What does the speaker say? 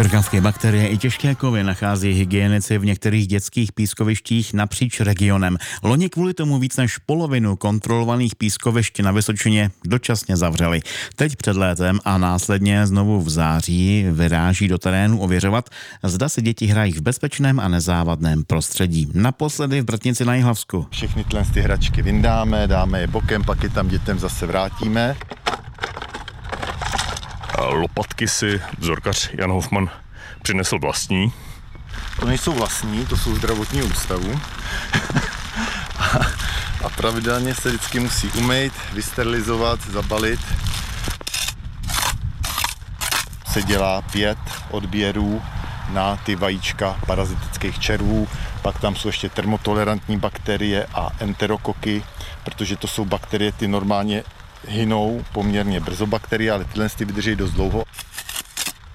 Škrkavky, bakterie i těžké kovy nachází hygienici v některých dětských pískovištích napříč regionem. Loni kvůli tomu víc než polovinu kontrolovaných pískovišť na Vysočině dočasně zavřeli. Teď před létem a následně znovu v září vyráží do terénu ověřovat, zda si děti hrají v bezpečném a nezávadném prostředí. Naposledy v Brtnici na Jihlavsku. Všechny ty hračky vyndáme, dáme je bokem, pak je tam dětem zase vrátíme. Lopatky si vzorkař Jan Hofman přinesl vlastní. To nejsou vlastní, to jsou zdravotního ústavu. A pravidelně se vždycky musí umýt, vysterilizovat, zabalit. Se dělá 5 odběrů na ty vajíčka parazitických červů, pak tam jsou ještě termotolerantní bakterie a enterokoky, protože to jsou bakterie, ty normálně hynou poměrně brzo bakterie, ale tyhle vydrží dost dlouho.